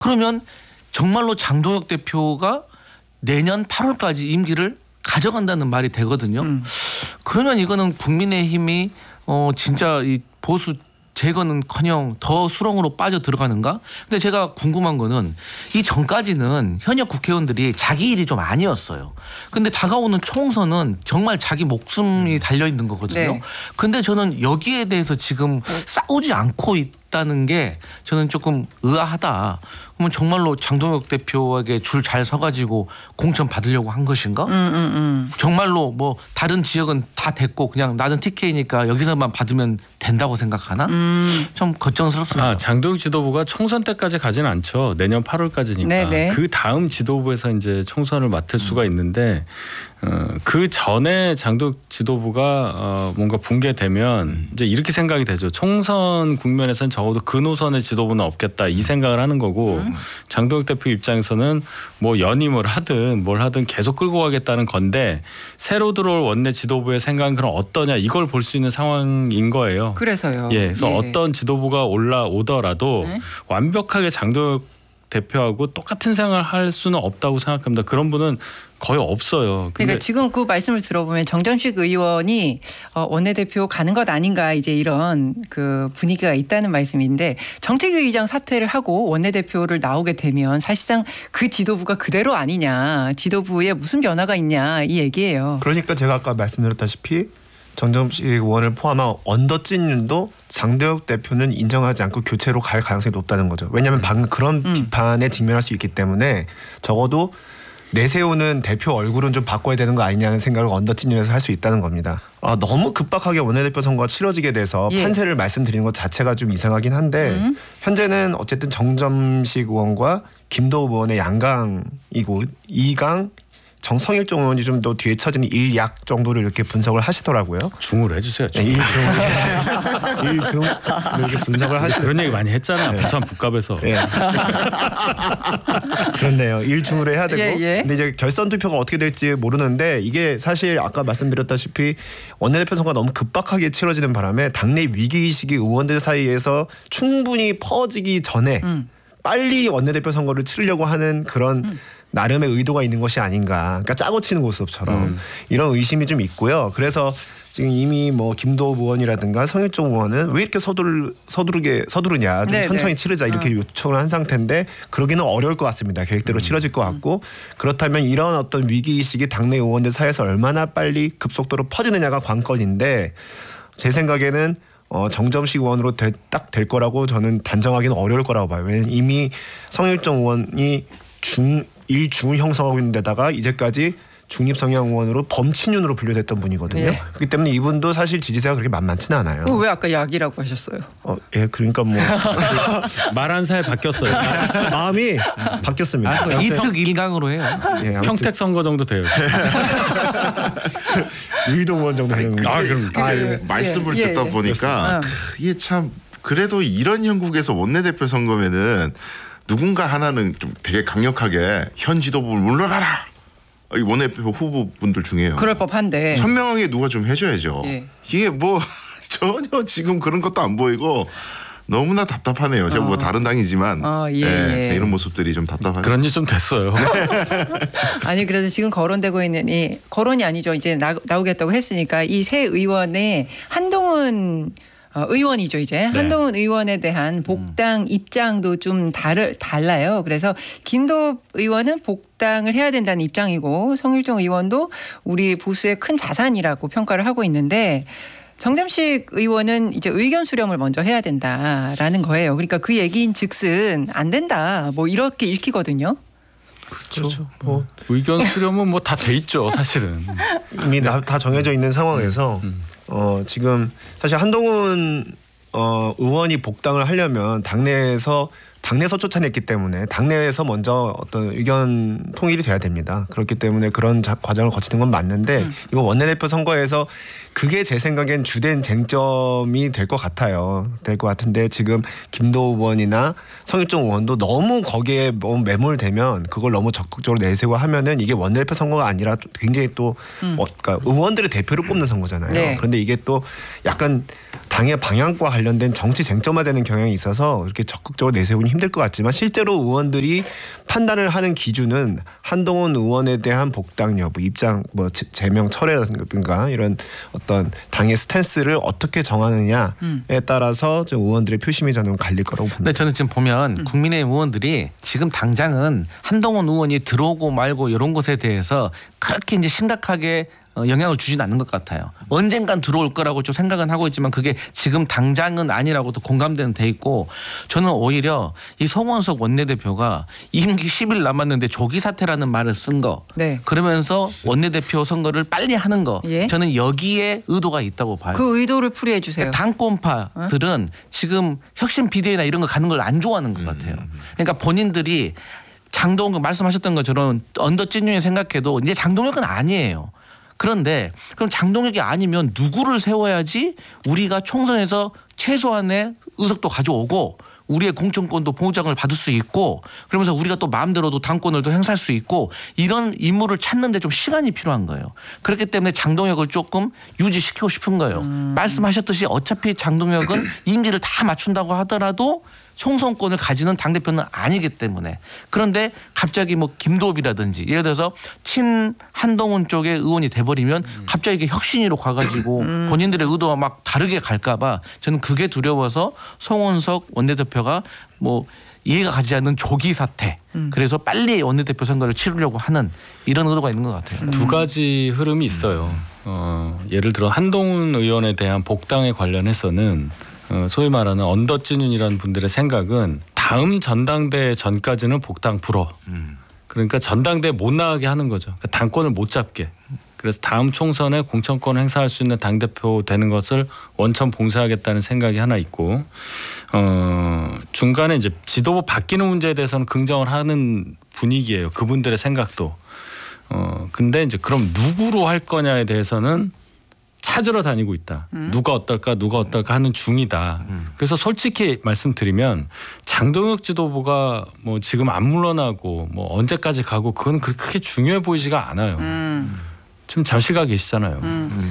그러면 정말로 장동혁 대표가 내년 8월까지 임기를 가져간다는 말이 되거든요. 그러면 이거는 국민의힘이 진짜 이 보수 제거는커녕 더 수렁으로 빠져 들어가는가? 근데 제가 궁금한 거는 이 전까지는 현역 국회의원들이 자기 일이 좀 아니었어요. 근데 다가오는 총선은 정말 자기 목숨이 달려 있는 거거든요. 네. 근데 저는 여기에 대해서 지금 싸우지 않고 있다는 게 저는 조금 의아하다. 그러면 정말로 장동혁 대표에게 줄 잘 서가지고 공천 받으려고 한 것인가? 정말로 뭐 다른 지역은 다 됐고 그냥 나는 TK니까 여기서만 받으면 된다고 생각하나? 좀 걱정스럽습니다. 장동혁 지도부가 총선 때까지 가지는 않죠. 내년 8월까지니까. 네네. 그 다음 지도부에서 이제 총선을 맡을 수가 있는데 그 전에 장동혁 지도부가 뭔가 붕괴되면 이제 이렇게 생각이 되죠. 총선 국면에서는 적어도 그 노선의 지도부는 없겠다 이 생각을 하는 거고 장동혁 대표 입장에서는 뭐 연임을 하든 뭘 하든 계속 끌고 가겠다는 건데 새로 들어올 원내 지도부의 생각은 그럼 어떠냐 이걸 볼 수 있는 상황인 거예요. 그래서요. 그래서 어떤 지도부가 올라오더라도 완벽하게 장동혁 대표하고 똑같은 생각을 할 수는 없다고 생각합니다. 그런 분은 거의 없어요. 그러니까 지금 그 말씀을 들어보면 정점식 의원이 원내대표 가는 것 아닌가 이제 이런 그 분위기가 있다는 말씀인데 정책위 의장 사퇴를 하고 원내대표를 나오게 되면 사실상 그 지도부가 그대로 아니냐. 지도부에 무슨 변화가 있냐 이 얘기예요. 그러니까 제가 아까 말씀드렸다시피 정점식 의원을 포함한 언더찐윤도 장동혁 대표는 인정하지 않고 교체로 갈 가능성이 높다는 거죠. 왜냐하면 방금 그런 비판에 직면할 수 있기 때문에 적어도 내세우는 대표 얼굴은 좀 바꿔야 되는 거 아니냐는 생각을 언더찐윤에서 할 수 있다는 겁니다. 너무 급박하게 원내대표 선거가 치러지게 돼서 판세를 말씀드리는 것 자체가 좀 이상하긴 한데 현재는 어쨌든 정점식 의원과 김도우 의원의 양강이고 2강 정성일종 의원이 좀 더 뒤에 처지는 1약 정도를 이렇게 분석을 하시더라고요. 중을 해주세요. 네, 1중 이렇게 분석을 하시고 그런 얘기 많이 했잖아요. 부산 북갑에서. 네. 그렇네요. 1중으로 해야 되고. 예. 근데 이제 결선 투표가 어떻게 될지 모르는데 이게 사실 아까 말씀드렸다시피 원내대표 선거가 너무 급박하게 치러지는 바람에 당내 위기의식이 의원들 사이에서 충분히 퍼지기 전에 빨리 원내대표 선거를 치르려고 하는 그런 나름의 의도가 있는 것이 아닌가. 그러니까 짜고 치는 고스톱처럼 이런 의심이 좀 있고요. 그래서 지금 이미 뭐 김도우 의원이라든가 성일종 의원은 왜 이렇게 서두르냐. 좀 천천히 치르자 이렇게 요청을 한 상태인데 그러기는 어려울 것 같습니다. 계획대로 치러질 것 같고 그렇다면 이런 어떤 위기의식이 당내 의원들 사이에서 얼마나 빨리 급속도로 퍼지느냐가 관건인데 제 생각에는 정점식 의원으로 딱 될 거라고 저는 단정하기는 어려울 거라고 봐요. 왜냐하면 이미 성일종 의원이 일중을 형성하고 있는 데다가 이제까지 중립성향 의원으로 범친윤으로 분류됐던 분이거든요. 네. 그렇기 때문에 이분도 사실 지지세가 그렇게 만만치는 않아요. 왜 아까 약이라고 하셨어요? 그러니까 뭐 말한 사이 바뀌었어요. 마음이 바뀌었습니다. 이특 일강으로 해요. 평택 선거 정도 돼요. 유희동 의원 정도 되는 거예요. 그럼 말씀을 듣다 보니까 이게 참 그래도 이런 형국에서 원내대표 선거면은 누군가 하나는 좀 되게 강력하게 현 지도부를 물러나라. 이 원내대표 후보분들 중에요. 그럴 법한데. 현명하게 누가 좀 해줘야죠. 이게 뭐 전혀 지금 그런 것도 안 보이고 너무나 답답하네요. 제가 뭐 다른 당이지만 이런 모습들이 좀 답답하네요. 그런 지 좀 됐어요. 아니 그래서 지금 거론되고 있는 이 거론이 아니죠. 이제 나오겠다고 했으니까 이 새 의원의 한동훈 의원이죠 이제 한동훈 의원에 대한 복당 입장도 좀 달라요. 그래서 김도우 의원은 복당을 해야 된다는 입장이고 성일종 의원도 우리 보수의 큰 자산이라고 평가를 하고 있는데 정점식 의원은 이제 의견 수렴을 먼저 해야 된다라는 거예요. 그러니까 그 얘기인즉슨 안 된다 뭐 이렇게 읽히거든요. 그렇죠. 뭐 의견 수렴은 뭐 다 돼 있죠 사실은. 이미 다 정해져 있는 상황에서 지금 사실 한동훈 의원이 복당을 하려면 당내에서 쫓아냈기 때문에 당내에서 먼저 어떤 의견 통일이 돼야 됩니다. 그렇기 때문에 그런 과정을 거치는 건 맞는데 이번 원내대표 선거에서 그게 제 생각엔 주된 쟁점이 될 것 같아요. 될 것 같은데 지금 김도우 의원이나 성일종 의원도 너무 거기에 너무 매몰되면 그걸 너무 적극적으로 내세우고 하면은 이게 원내대표 선거가 아니라 굉장히 또 그러니까 의원들의 대표를 뽑는 선거잖아요. 그런데 이게 또 약간 당의 방향과 관련된 정치 쟁점화되는 경향이 있어서 이렇게 적극적으로 내세우기 힘들 것 같지만 실제로 의원들이 판단을 하는 기준은 한동훈 의원에 대한 복당 여부, 입장 뭐 제명 철회라든가 이런 어떤 당의 스탠스를 어떻게 정하느냐에 따라서 좀 의원들의 표심이 저는 갈릴 거라고 봅니다. 근데 저는 지금 보면 국민의힘 의원들이 지금 당장은 한동훈 의원이 들어오고 말고 이런 것에 대해서 그렇게 이제 심각하게 영향을 주진 않는 것 같아요. 언젠간 들어올 거라고 좀 생각은 하고 있지만 그게 지금 당장은 아니라고도 공감대는 돼 있고 저는 오히려 이 송원석 원내대표가 임기 10일 남았는데 조기 사퇴라는 말을 쓴 거 네. 그러면서 원내대표 선거를 빨리 하는 거 예. 저는 여기에 의도가 있다고 봐요. 그 의도를 풀이해 주세요. 당권파들은 지금 혁신 비대위나 이런 거 가는 걸 안 좋아하는 것 같아요. 그러니까 본인들이 장동혁 말씀하셨던 것처럼 언더찐윤이 생각해도 이제 장동혁은 아니에요. 그런데 그럼 장동혁이 아니면 누구를 세워야지 우리가 총선에서 최소한의 의석도 가져오고 우리의 공천권도 보장을 받을 수 있고 그러면서 우리가 또 마음대로도 당권을 또 행사할 수 있고 이런 인물을 찾는 데 좀 시간이 필요한 거예요. 그렇기 때문에 장동혁을 조금 유지시키고 싶은 거예요. 말씀하셨듯이 어차피 장동혁은 임기를 다 맞춘다고 하더라도 총선권을 가지는 당대표는 아니기 때문에 그런데 갑자기 뭐 김도읍이라든지 예를 들어서 친 한동훈 쪽의 의원이 돼버리면 갑자기 이게 혁신위로 가가지고 본인들의 의도와 막 다르게 갈까 봐 저는 그게 두려워서 송원석 원내대표가 뭐 이해가 가지 않는 조기 사퇴 그래서 빨리 원내대표 선거를 치르려고 하는 이런 의도가 있는 것 같아요. 두 가지 흐름이 있어요. 예를 들어 한동훈 의원에 대한 복당에 관련해서는 소위 말하는 언더찐윤이라는 분들의 생각은 다음 전당대회 전까지는 복당 불허. 그러니까 전당대회 못 나가게 하는 거죠. 그러니까 당권을 못 잡게. 그래서 다음 총선에 공천권을 행사할 수 있는 당대표 되는 것을 원천 봉쇄하겠다는 생각이 하나 있고 중간에 이제 지도부 바뀌는 문제에 대해서는 긍정을 하는 분위기예요. 그분들의 생각도. 근데 이제 그럼 누구로 할 거냐에 대해서는 찾으러 다니고 있다. 누가 어떨까 하는 중이다. 그래서 솔직히 말씀드리면 장동혁 지도부가 뭐 지금 안 물러나고 뭐 언제까지 가고 그건 그렇게 크게 중요해 보이지가 않아요. 지금 잠시가 계시잖아요.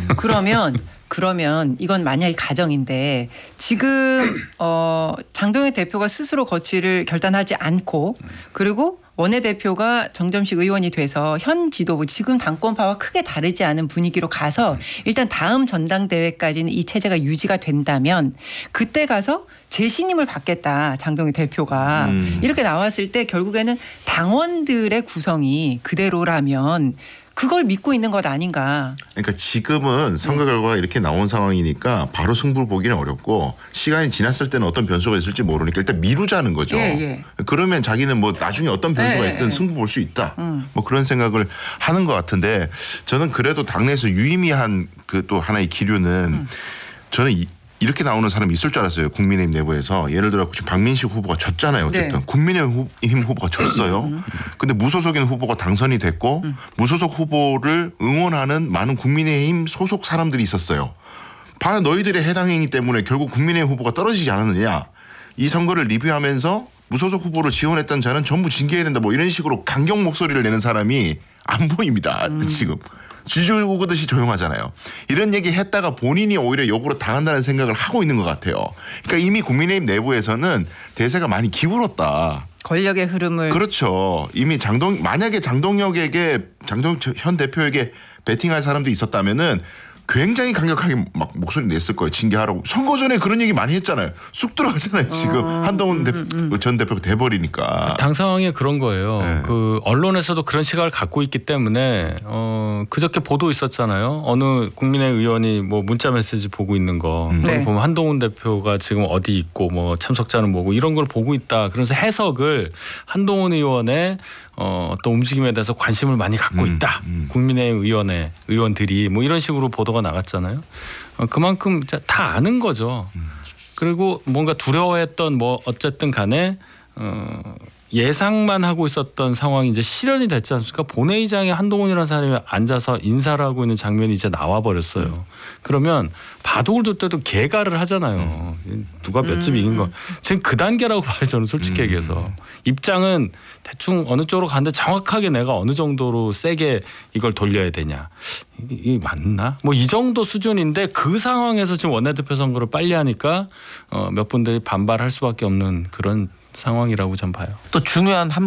그러면 이건 만약에 가정인데 지금 장동혁 대표가 스스로 거취를 결단하지 않고 그리고 원내대표가 정점식 의원이 돼서 현 지도부 지금 당권파와 크게 다르지 않은 분위기로 가서 일단 다음 전당대회까지는 이 체제가 유지가 된다면 그때 가서 재신임을 받겠다 장동혁 대표가 이렇게 나왔을 때 결국에는 당원들의 구성이 그대로라면 그걸 믿고 있는 것 아닌가. 그러니까 지금은 선거 결과가 이렇게 나온 상황이니까 바로 승부를 보기는 어렵고 시간이 지났을 때는 어떤 변수가 있을지 모르니까 일단 미루자는 거죠. 예. 그러면 자기는 뭐 나중에 어떤 변수가 있든 승부 볼 수 있다. 뭐 그런 생각을 하는 것 같은데 저는 그래도 당내에서 유의미한 그 또 하나의 기류는 저는 이렇게 나오는 사람이 있을 줄 알았어요. 국민의힘 내부에서. 예를 들어 지금 박민식 후보가 졌잖아요. 어쨌든. 네. 국민의힘 후보가 졌어요. 근데 무소속인 후보가 당선이 됐고 무소속 후보를 응원하는 많은 국민의힘 소속 사람들이 있었어요. 봐 너희들의 해당 행위 때문에 결국 국민의힘 후보가 떨어지지 않았느냐. 이 선거를 리뷰하면서 무소속 후보를 지원했던 자는 전부 징계해야 된다. 뭐 이런 식으로 강경 목소리를 내는 사람이 안 보입니다. 지금. 쥐줄 구듯이 조용하잖아요. 이런 얘기 했다가 본인이 오히려 역으로 당한다는 생각을 하고 있는 것 같아요. 그러니까 이미 국민의힘 내부에서는 대세가 많이 기울었다. 권력의 흐름을. 그렇죠. 이미 만약에 장동혁 현 대표에게 베팅할 사람도 있었다면은 굉장히 강력하게 막 목소리 냈을 거예요. 징계하라고. 선거 전에 그런 얘기 많이 했잖아요. 쑥 들어가잖아요. 지금 한동훈 전 대표가 돼버리니까. 당 상황이 그런 거예요. 네. 그 언론에서도 그런 시각을 갖고 있기 때문에 그저께 보도 있었잖아요. 어느 국민의 의원이 뭐 문자 메시지 보고 있는 거. 네. 보면 한동훈 대표가 지금 어디 있고 뭐 참석자는 뭐고 이런 걸 보고 있다. 그래서 해석을 한동훈 의원의 또 움직임에 대해서 관심을 많이 갖고 있다. 국민의힘 의원들이 뭐 이런 식으로 보도가 나갔잖아요. 그만큼 다 아는 거죠. 그리고 뭔가 두려워했던 뭐 어쨌든 간에 예상만 하고 있었던 상황이 이제 실현이 됐지 않습니까? 본회의장에 한동훈이라는 사람이 앉아서 인사를 하고 있는 장면이 이제 나와 버렸어요. 그러면 바둑을 둘 때도 개가를 하잖아요. 누가 몇 집 이긴 거. 지금 그 단계라고 봐요. 저는 솔직히 얘기해서. 입장은 대충 어느 쪽으로 가는데 정확하게 내가 어느 정도로 세게 이걸 돌려야 되냐. 이게 맞나? 뭐 이 정도 수준인데 그 상황에서 지금 원내대표 선거를 빨리 하니까 몇 분들이 반발할 수밖에 없는 그런 상황이라고 전 봐요. 또 중요한 한